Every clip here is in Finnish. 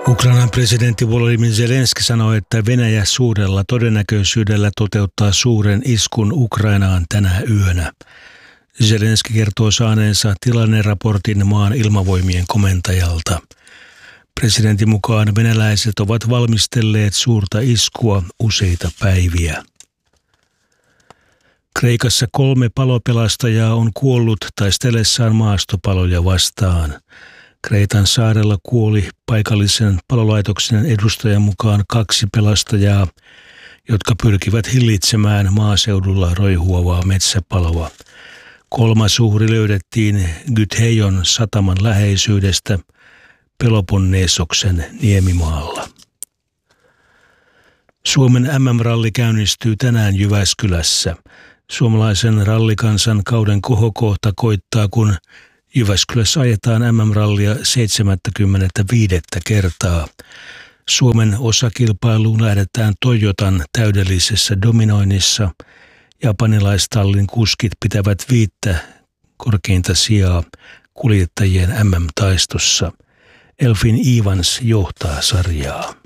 Ukrainan presidentti Volodymyr Zelenski sanoi, että Venäjä suurella todennäköisyydellä toteuttaa suuren iskun Ukrainaan tänä yönä. Zelenski kertoo saaneensa tilanneraportin maan ilmavoimien komentajalta. Presidentin mukaan venäläiset ovat valmistelleet suurta iskua useita päiviä. Kreikassa 3 palopelastajaa on kuollut taistellessaan maastopaloja vastaan. Kreitan saarella kuoli paikallisen palolaitoksen edustajan mukaan 2 pelastajaa, jotka pyrkivät hillitsemään maaseudulla roihuavaa metsäpaloa. 3. uhri löydettiin Gytheion sataman läheisyydestä Peloponnnesoksen niemimaalla. Suomen MM-ralli käynnistyy tänään Jyväskylässä. Suomalaisen rallikansan kauden kohokohta koittaa, kun Jyväskylässä ajetaan MM-rallia 75. kertaa. Suomen osakilpailuun lähdetään Toyotan täydellisessä dominoinnissa. Japanilaistallin kuskit pitävät 5 korkeinta sijaa kuljettajien MM-taistossa. Elfin Evans johtaa sarjaa.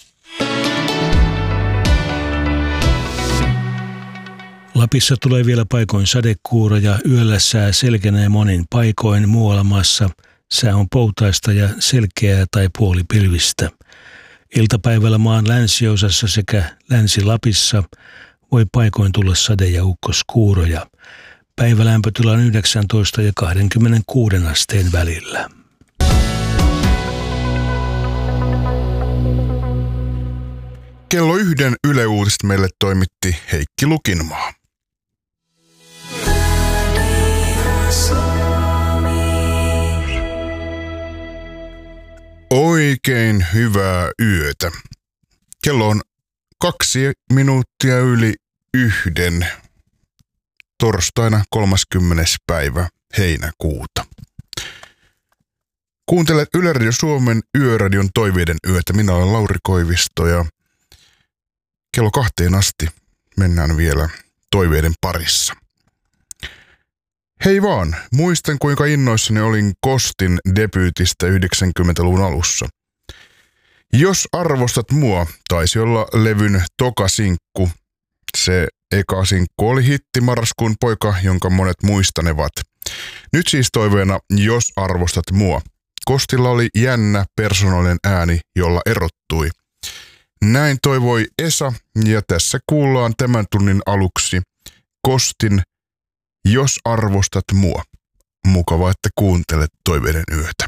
Lapissa tulee vielä paikoin sadekuuroja, yöllä sää selkenee monin paikoin, muualla maassa sää on poutaista ja selkeää tai puolipilvistä. Iltapäivällä maan länsiosassa sekä Länsi-Lapissa voi paikoin tulla sade- ja ukkoskuuroja. Päivälämpötila on 19 ja 26 asteen välillä. Kello 1 Yle Uutiset meille toimitti Heikki Lukinmaa. Oikein hyvää yötä. Kello on 2 minuuttia yli 1 torstaina 30. päivä heinäkuuta. Kuuntelet Yle Radio Suomen Yöradion toiveiden yötä. Minä olen Lauri Koivisto ja kello 2 asti mennään vielä toiveiden parissa. Hei vaan, muistan kuinka innoissani olin Kostin debyytistä 90-luvun alussa. Jos arvostat mua, taisi olla levyn toka sinkku. Se eka sinkku oli hitti Marraskuun poika, jonka monet muistanevat. Nyt siis toiveena Jos arvostat mua. Kostilla oli jännä persoonallinen ääni, jolla erottui. Näin toivoi Esa, ja tässä kuullaan tämän tunnin aluksi Kostin Jos arvostat mua. Mukavaa, että kuuntelet toiveiden yötä.